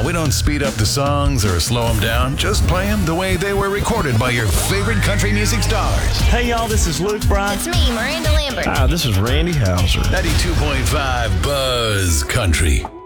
Now, we don't speed up the songs or slow them down. Just play them the way they were recorded by your favorite country music stars. Hey, y'all, this is Luke Bryan. It's me, Miranda Lambert. Hi, this is Randy Houser. 92.5 Buzz Country.